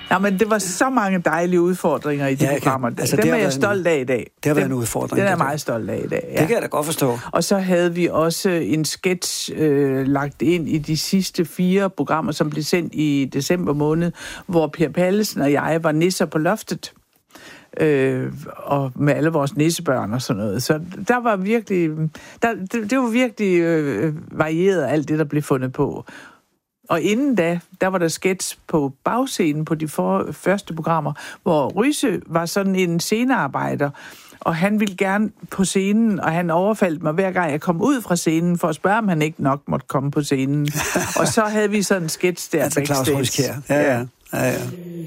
Ja, men det var så mange dejlige udfordringer i de programmer. Altså, dem er jeg stolt af i dag. Det har været en udfordring. Den er jeg meget stolt af i dag, ja. Det kan jeg da godt forstå. Og så havde vi også en sketch lagt ind i de sidste 4 programmer, som blev sendt i december måned, hvor Per Pallesen og jeg var nisser på loftet. Og med alle vores nissebørn og sådan noget. Så der var virkelig... Det var virkelig varieret, alt det, der blev fundet på. Og inden da, der var der sketch på bagscenen på de første programmer, hvor Ryse var sådan en scenearbejder, og han ville gerne på scenen, og han overfaldt mig hver gang jeg kom ud fra scenen, for at spørge, om han ikke nok måtte komme på scenen. Og så havde vi sådan en sketch der altså backstage. Claus Ryskjær. Ja.